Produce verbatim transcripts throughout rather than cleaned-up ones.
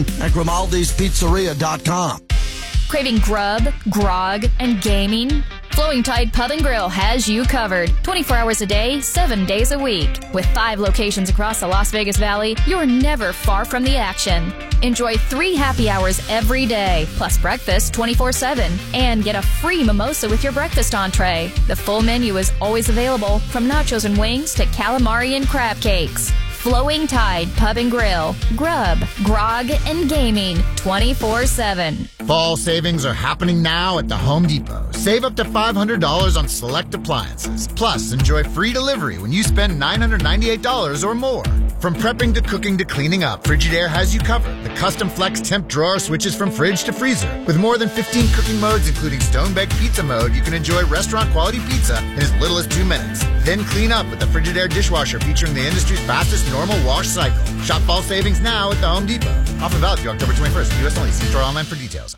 at grimaldi's pizzeria dot com. Craving grub, grog, and gaming? Flowing Tide Pub and Grill has you covered twenty-four hours a day, seven days a week. With five locations across the Las Vegas Valley, you're never far from the action. Enjoy three happy hours every day, plus breakfast twenty-four seven, and get a free mimosa with your breakfast entree. The full menu is always available, from nachos and wings to calamari and crab cakes. Flowing Tide Pub and Grill. Grub, grog, and gaming twenty-four seven. Fall savings are happening now at the Home Depot. Save up to five hundred dollars on select appliances. Plus, enjoy free delivery when you spend nine hundred ninety-eight dollars or more. From prepping to cooking to cleaning up, Frigidaire has you covered. The custom flex temp drawer switches from fridge to freezer. With more than fifteen cooking modes, including stone-baked pizza mode, you can enjoy restaurant-quality pizza in as little as two minutes. Then clean up with the Frigidaire dishwasher featuring the industry's fastest normal wash cycle. Shop fall savings now at the Home Depot. Offer valid through October twenty-first. U S only. See store online for details.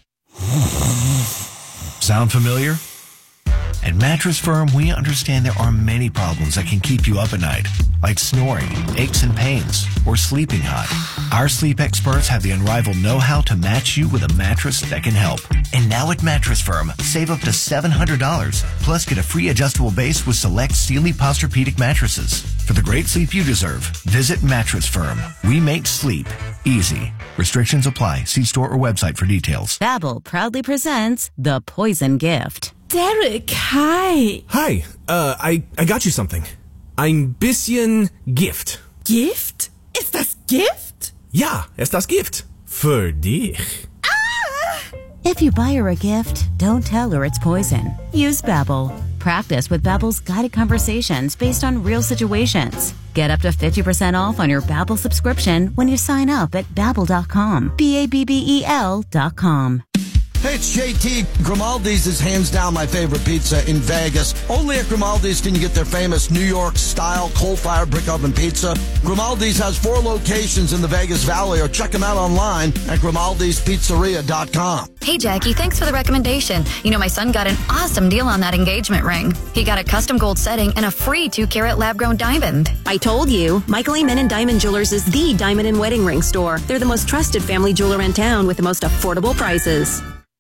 Sound familiar? At Mattress Firm, we understand there are many problems that can keep you up at night, like snoring, aches and pains, or sleeping hot. Our sleep experts have the unrivaled know-how to match you with a mattress that can help. And now at Mattress Firm, save up to seven hundred dollars, plus get a free adjustable base with select Sealy Posturepedic mattresses. For the great sleep you deserve, visit Mattress Firm. We make sleep easy. Restrictions apply. See store or website for details. Babbel proudly presents The Poison Gift. Derek, hi. Hi, uh, I, I got you something. Ein bisschen Gift. Gift? Ist das Gift? Ja, ist das Gift. Für dich. Ah! If you buy her a gift, don't tell her it's poison. Use Babbel. Practice with Babbel's guided conversations based on real situations. Get up to fifty percent off on your Babbel subscription when you sign up at babbel dot com. B A B B E L dot com. Hey, it's J T. Grimaldi's is hands down my favorite pizza in Vegas. Only at Grimaldi's can you get their famous New York-style coal-fired brick oven pizza. Grimaldi's has four locations in the Vegas Valley, or check them out online at grimaldis pizzeria dot com. Hey, Jackie, thanks for the recommendation. You know, my son got an awesome deal on that engagement ring. He got a custom gold setting and a free two-carat lab-grown diamond. I told you, Michael Amen Diamond Jewelers is the diamond and wedding ring store. They're the most trusted family jeweler in town with the most affordable prices.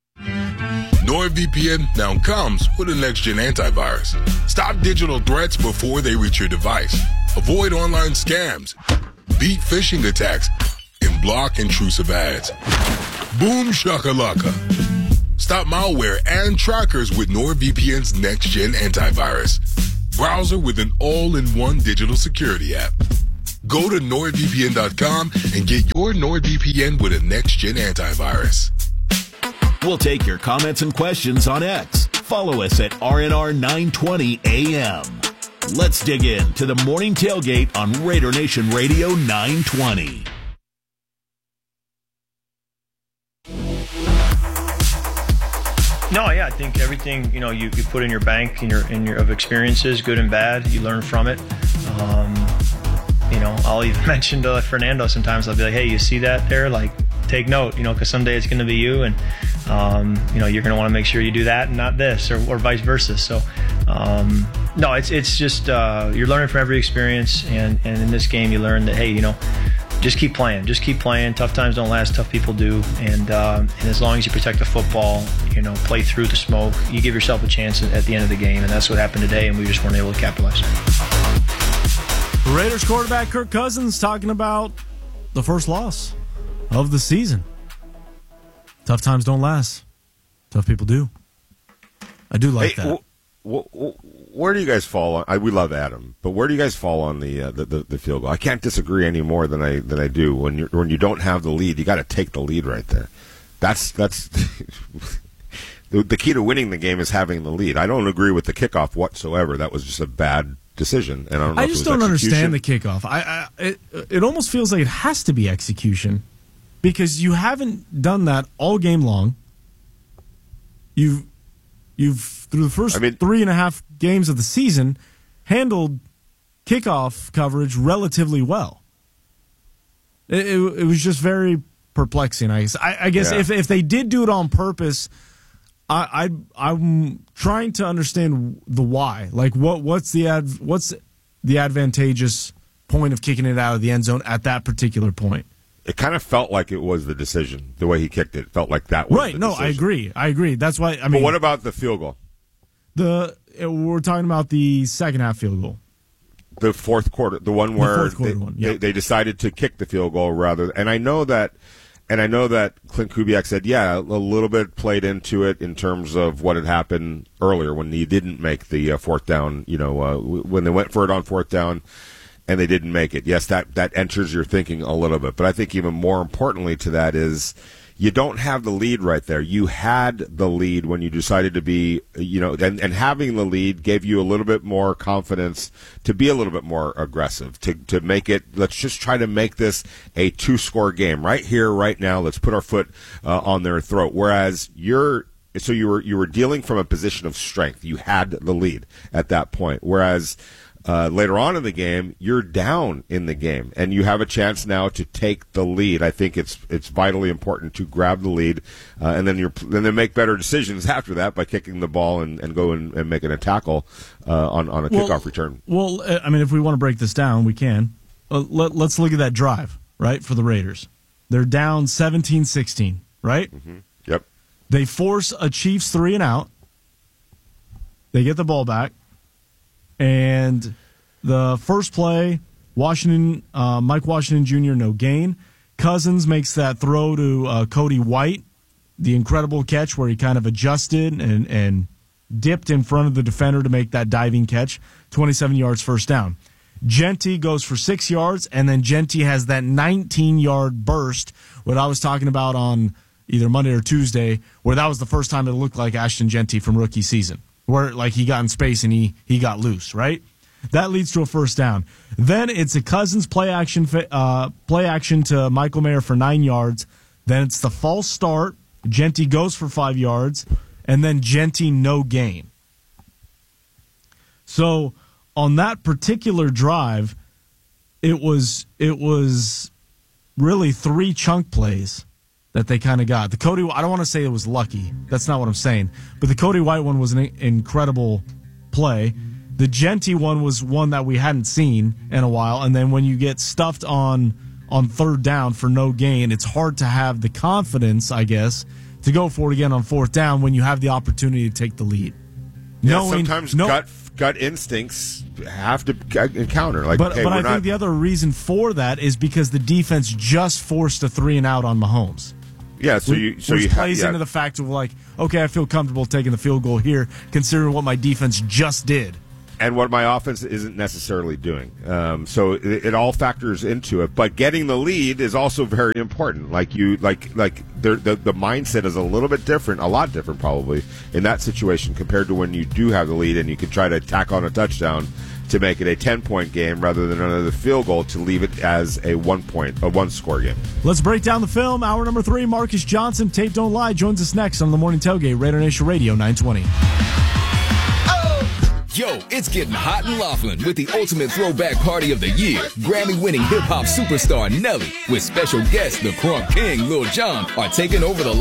NordVPN now comes with a next-gen antivirus. Stop digital threats before they reach your device. Avoid online scams, beat phishing attacks, and block intrusive ads. Boom shakalaka. Stop malware and trackers with NordVPN's next-gen antivirus. Browser with an all-in-one digital security app. Go to nord V P N dot com and get your NordVPN with a next-gen antivirus. We'll take your comments and questions on X. Follow us at R N R nine twenty A M. Let's dig in to the morning tailgate on Raider Nation Radio nine twenty. No, yeah, I think everything, you know, you, you put in your bank in your in your of experiences, good and bad, you learn from it. Um, you know, I'll even mention to Fernando sometimes, I'll be like, hey, you see that there? Like, take note, you know, because someday it's going to be you, and um, you know, you're going to want to make sure you do that and not this, or, or vice versa. So, um, no, it's it's just uh, you're learning from every experience, and, and in this game, you learn that, hey, you know, just keep playing, just keep playing. Tough times don't last, tough people do, and uh, and as long as you protect the football, you know, play through the smoke, you give yourself a chance at the end of the game, and that's what happened today, and we just weren't able to capitalize. Raiders quarterback Kirk Cousins talking about the first loss of the season. Tough times don't last. Tough people do. I do like hey, that. W- w- where do you guys fall on? I, we love Adam, but where do you guys fall on the, uh, the, the the field goal? I can't disagree any more than I than I do. When you when you don't have the lead, you got to take the lead right there. That's that's the, the key to winning the game is having the lead. I don't agree with the kickoff whatsoever. That was just a bad decision, and I don't. Know I if just it was don't execution. understand the kickoff. I, I it it almost feels like it has to be execution, because you haven't done that all game long. You've you've through the first I mean, three and a half games of the season handled kickoff coverage relatively well. It, it, it was just very perplexing. I guess. I, I guess yeah. if if they did do it on purpose, I, I I'm trying to understand the why. Like what what's the ad, what's the advantageous point of kicking it out of the end zone at that particular point? it kind of felt like it was the decision. The way he kicked it felt like that was right. the No, decision. I agree. I agree. That's why. I mean, but what about the field goal? The we're talking about the second half field goal. The fourth quarter, the one where the fourth quarter they, one, yeah. they, they decided to kick the field goal rather. And I know that, and I know that Clint Kubiak said, yeah, a little bit played into it in terms of what had happened earlier when he didn't make the uh, fourth down. You know, uh, when they went for it on fourth down, and they didn't make it. Yes, that that enters your thinking a little bit. But I think even more importantly to that is, you don't have the lead right there. You had the lead when you decided to be, you know, and, and having the lead gave you a little bit more confidence to be a little bit more aggressive, to, to make it, let's just try to make this a two-score game right here, right now. Let's put our foot uh, on their throat. Whereas you're, so you were, you were dealing from a position of strength. You had the lead at that point. Whereas Uh, later on in the game, you're down in the game, and you have a chance now to take the lead. I think it's it's vitally important to grab the lead, uh, and then you're then then make better decisions after that by kicking the ball and, and go and, and making a tackle uh, on on a well, kickoff return. Well, I mean, if we want to break this down, we can. Uh, let, let's look at that drive, right, for the Raiders. They're down seventeen sixteen, right? Mm-hmm. Yep. They force a Chiefs three and out. They get the ball back. And the first play, Washington, uh, Mike Washington Junior, no gain. Cousins makes that throw to uh, Cody White, the incredible catch where he kind of adjusted and, and dipped in front of the defender to make that diving catch. twenty-seven yards, first down. Genty goes for six yards, and then Genty has that nineteen-yard burst, what I was talking about on either Monday or Tuesday, where that was the first time it looked like Ashton Genty from rookie season, where like he got in space and he, he got loose, right? That leads to a first down. Then it's a Cousins play action uh, play action to Michael Mayer for nine yards. Then it's the false start. Genty goes for five yards, and then Genty no gain. So on that particular drive, it was it was really three chunk plays that they kind of got. The Cody, I don't want to say it was lucky. That's not what I'm saying. But the Cody White one was an incredible play. The Genty one was one that we hadn't seen in a while. And then when you get stuffed on on third down for no gain, it's hard to have the confidence, I guess, to go for it again on fourth down when you have the opportunity to take the lead. Yeah, Knowing, sometimes no, gut gut instincts have to encounter. Like, but hey, but I not... think the other reason for that is because the defense just forced a three and out on Mahomes. Yeah, so you so which you plays ha- yeah. into the fact of like, okay, I feel comfortable taking the field goal here, considering what my defense just did. And what my offense isn't necessarily doing. Um, so it, it all factors into it. But getting the lead is also very important. Like you, like like the, the the mindset is a little bit different, a lot different probably in that situation compared to when you do have the lead and you can try to tack on a touchdown to make it a ten-point game rather than another field goal to leave it as a one-point, a one-score game. Let's break down the film. Hour number three, Marcus Johnson, Tape Don't Lie, joins us next on the Morning Tailgate, Raider Nation Radio nine twenty. Yo, it's getting hot in Laughlin with the ultimate throwback party of the year. Grammy-winning hip-hop superstar Nelly with special guests the Crunk King, Lil Jon, are taking over the